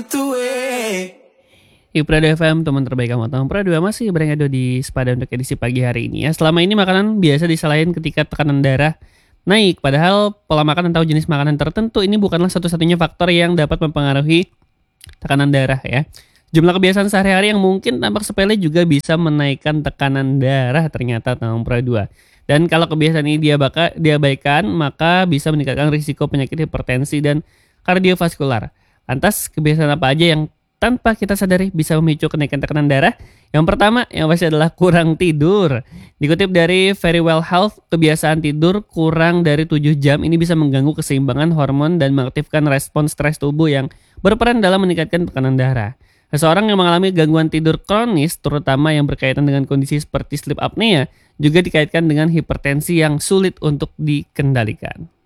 Iprado FM, teman terbaik kamu tahun Pro 2 masih berada di Sepada untuk edisi pagi hari ini ya. Selama ini makanan biasa disalahin ketika tekanan darah naik. Padahal pola makan atau jenis makanan tertentu ini bukanlah satu-satunya faktor yang dapat mempengaruhi tekanan darah ya. Jumlah kebiasaan sehari-hari yang mungkin tampak sepele juga bisa menaikkan tekanan darah ternyata tahun Pro 2. Dan kalau kebiasaan ini diabaikan, maka bisa meningkatkan risiko penyakit hipertensi dan kardiovaskular. Lantas kebiasaan apa aja yang tanpa kita sadari bisa memicu kenaikan tekanan darah? Yang pertama yang pasti adalah kurang tidur. Dikutip dari Very Well Health, kebiasaan tidur kurang dari 7 jam ini bisa mengganggu keseimbangan hormon dan mengaktifkan respon stres tubuh yang berperan dalam meningkatkan tekanan darah. Seseorang yang mengalami gangguan tidur kronis, terutama yang berkaitan dengan kondisi seperti sleep apnea, juga dikaitkan dengan hipertensi yang sulit untuk dikendalikan.